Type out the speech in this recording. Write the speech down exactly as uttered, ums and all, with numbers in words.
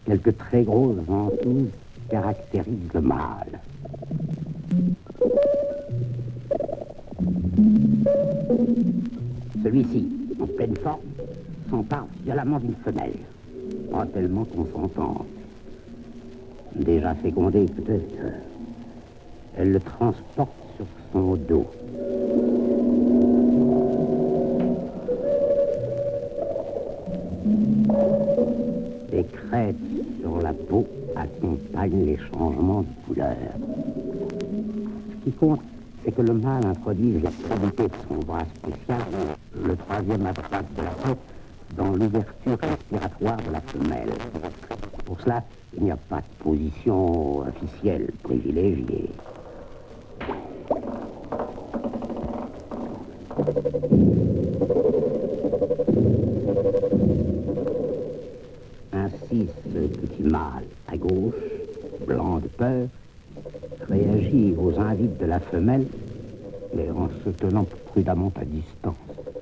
Quelques très grosses ventouses caractérisent le mâle. Celui-ci, en pleine forme, s'empare violemment d'une femelle, pas tellement consentante. Déjà fécondée peut-être, elle le transporte sur son dos. Les crêtes sur la peau accompagnent les changements de couleur. Ce qui compte, c'est que le mâle introduise l'extrémité de son bras spécial, le troisième abscisse de la tête, dans l'ouverture respiratoire de la femelle. Pour cela, il n'y a pas de position officielle privilégiée. Ainsi, ce petit mâle à gauche, blanc de peur, réagit aux invites de la femelle, mais en se tenant prudemment à distance.